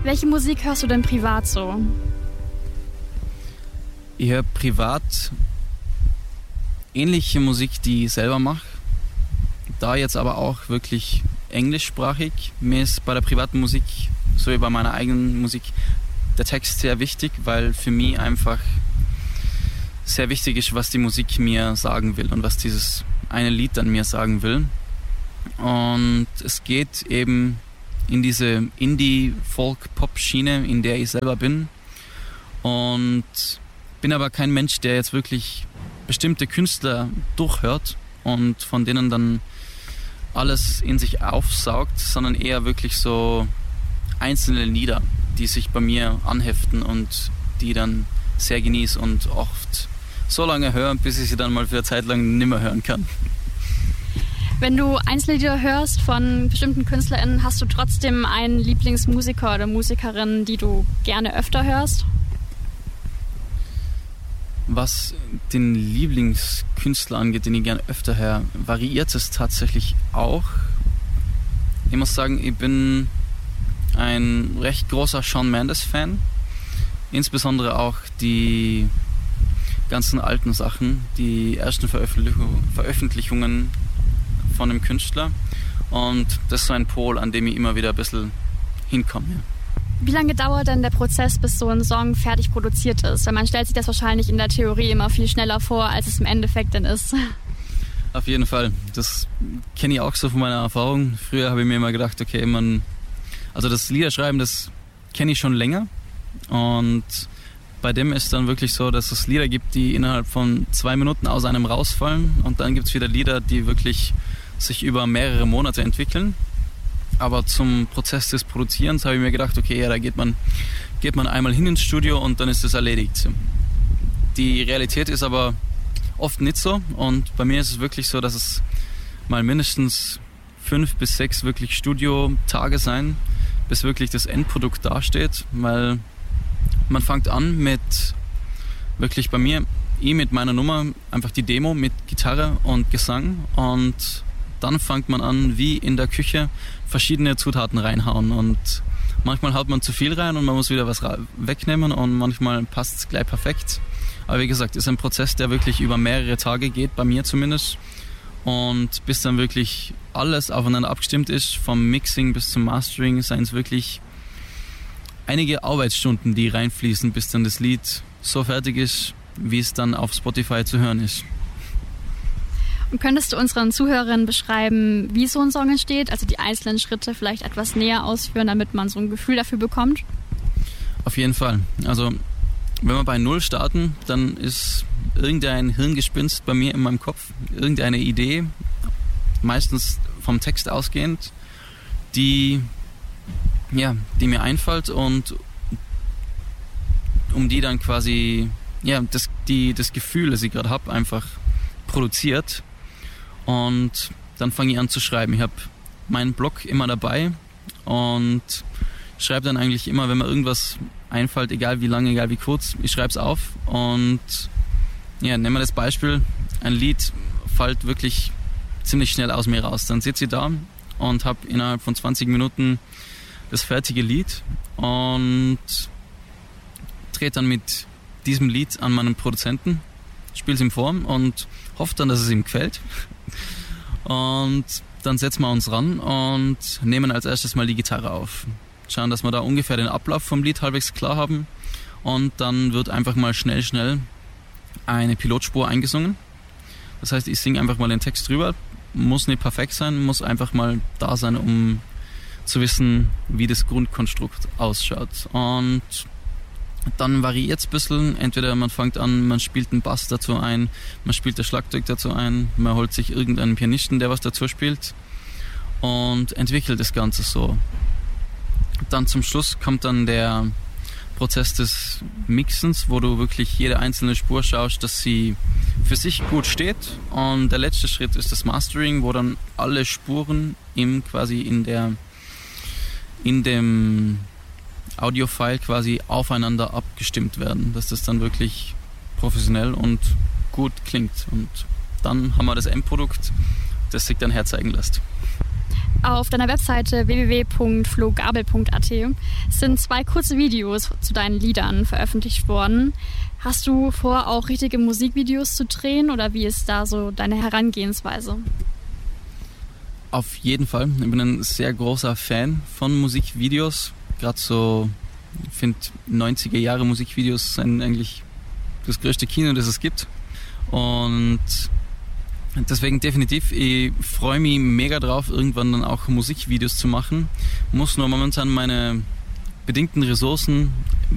Welche Musik hörst du denn privat so? Ich höre privat ähnliche Musik, die ich selber mache. Da jetzt aber auch wirklich englischsprachig. Mir ist bei der privaten Musik, so wie bei meiner eigenen Musik, der Text sehr wichtig, weil für mich einfach sehr wichtig ist, was die Musik mir sagen will und was dieses eine Lied an mir sagen will. Und es geht eben in diese Indie-Folk-Pop-Schiene, in der ich selber bin. Und bin aber kein Mensch, der jetzt wirklich bestimmte Künstler durchhört und von denen dann alles in sich aufsaugt, sondern eher wirklich so einzelne Lieder, die sich bei mir anheften und die dann sehr genieße und oft so lange höre, bis ich sie dann mal für eine Zeit lang nicht mehr hören kann. Wenn du einzelne Lieder hörst von bestimmten KünstlerInnen, hast du trotzdem einen Lieblingsmusiker oder Musikerin, die du gerne öfter hörst? Was den Lieblingskünstler angeht, den ich gerne öfter höre, variiert es tatsächlich auch. Ich muss sagen, ich bin ein recht großer Shawn Mendes-Fan. Insbesondere auch die ganzen alten Sachen, die ersten Veröffentlichungen von einem Künstler. Und das ist so ein Pol, an dem ich immer wieder ein bisschen hinkomme. Wie lange dauert denn der Prozess, bis so ein Song fertig produziert ist? Weil man stellt sich das wahrscheinlich in der Theorie immer viel schneller vor, als es im Endeffekt dann ist. Auf jeden Fall. Das kenne ich auch so von meiner Erfahrung. Früher habe ich mir immer gedacht, okay, also das Liederschreiben, das kenne ich schon länger. Und bei dem ist dann wirklich so, dass es Lieder gibt, die innerhalb von 2 Minuten aus einem rausfallen. Und dann gibt es wieder Lieder, die wirklich sich über mehrere Monate entwickeln. Aber zum Prozess des Produzierens habe ich mir gedacht, okay, ja, da geht man einmal hin ins Studio und dann ist es erledigt. Die Realität ist aber oft nicht so. Und bei mir ist es wirklich so, dass es mal mindestens 5 bis 6 wirklich Studiotage sein, bis wirklich das Endprodukt dasteht. Weil man fängt an mit, wirklich bei mir, mit meiner Nummer, einfach die Demo mit Gitarre und Gesang. Und dann fängt man an, wie in der Küche, verschiedene Zutaten reinhauen. Und manchmal haut man zu viel rein und man muss wieder was wegnehmen und manchmal passt es gleich perfekt. Aber wie gesagt, ist ein Prozess, der wirklich über mehrere Tage geht, bei mir zumindest. Und bis dann wirklich alles aufeinander abgestimmt ist, vom Mixing bis zum Mastering, seien es wirklich einige Arbeitsstunden, die reinfließen, bis dann das Lied so fertig ist, wie es dann auf Spotify zu hören ist. Und könntest du unseren Zuhörern beschreiben, wie so ein Song entsteht? Also die einzelnen Schritte vielleicht etwas näher ausführen, damit man so ein Gefühl dafür bekommt? Auf jeden Fall. Also wenn wir bei Null starten, dann ist irgendein Hirngespinst bei mir in meinem Kopf, irgendeine Idee, meistens vom Text ausgehend, die mir einfällt und um die dann quasi das Gefühl, das ich gerade habe, einfach produziert. Und dann fange ich an zu schreiben. Ich habe meinen Blog immer dabei und schreibe dann eigentlich immer, wenn mir irgendwas einfällt, egal wie lange, egal wie kurz, ich schreibe es auf. Und nehmen wir das Beispiel, ein Lied fällt wirklich ziemlich schnell aus mir raus. Dann sitze ich da und habe innerhalb von 20 Minuten das fertige Lied und trete dann mit diesem Lied an meinen Produzenten, spiele es ihm vor und hoffe dann, dass es ihm gefällt. Und dann setzen wir uns ran und nehmen als erstes mal die Gitarre auf. Schauen, dass wir da ungefähr den Ablauf vom Lied halbwegs klar haben. Und dann wird einfach mal schnell eine Pilotspur eingesungen. Das heißt, ich singe einfach mal den Text drüber. Muss nicht perfekt sein, muss einfach mal da sein, um zu wissen, wie das Grundkonstrukt ausschaut. Und dann variiert es ein bisschen. Entweder man fängt an, man spielt einen Bass dazu ein, man spielt das Schlagzeug dazu ein, man holt sich irgendeinen Pianisten, der was dazu spielt und entwickelt das Ganze so. Dann zum Schluss kommt dann der Prozess des Mixens, wo du wirklich jede einzelne Spur schaust, dass sie für sich gut steht. Und der letzte Schritt ist das Mastering, wo dann alle Spuren in dem Audio-File quasi aufeinander abgestimmt werden, dass das dann wirklich professionell und gut klingt. Und dann haben wir das Endprodukt, das sich dann herzeigen lässt. Auf deiner Webseite www.flogabel.at sind 2 kurze Videos zu deinen Liedern veröffentlicht worden. Hast du vor, auch richtige Musikvideos zu drehen oder wie ist da so deine Herangehensweise? Auf jeden Fall. Ich bin ein sehr großer Fan von Musikvideos. Gerade so, ich finde 90er Jahre Musikvideos sind eigentlich das größte Kino, das es gibt. Und deswegen definitiv, ich freue mich mega drauf, irgendwann dann auch Musikvideos zu machen. Muss nur momentan meine bedingten Ressourcen